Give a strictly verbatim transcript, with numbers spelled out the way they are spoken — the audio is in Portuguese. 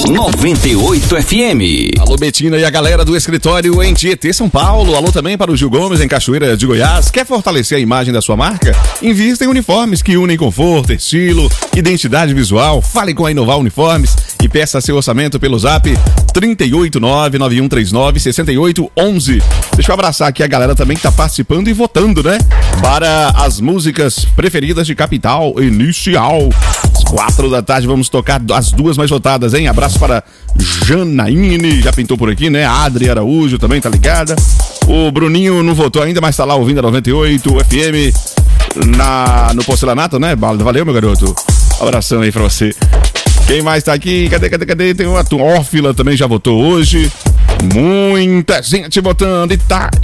noventa e oito F M. Alô, Betina e a galera do escritório em Tietê, São Paulo. Alô também para o Gil Gomes, em Cachoeira de Goiás. Quer fortalecer a imagem da sua marca? Invista em uniformes que unem conforto, estilo, identidade visual. Fale com a Inovar Uniformes e peça seu orçamento pelo zap trinta e oito nove nove um três nove seis oito um um. Deixa eu abraçar aqui a galera também que tá participando e votando, né? Para as músicas preferidas de Capital Inicial. Às quatro da tarde vamos tocar as duas mais votadas, hein? Abraço para Janaíne, já pintou por aqui, né? A Adri Araújo também tá ligada. O Bruninho não votou ainda, mas tá lá ouvindo a noventa e oito F M na, no Porcelanato, né? Valeu, meu garoto. Abração aí pra você. Quem mais tá aqui? Cadê, cadê, cadê? Tem uma Órfila também já votou hoje. Muita gente votando e tá...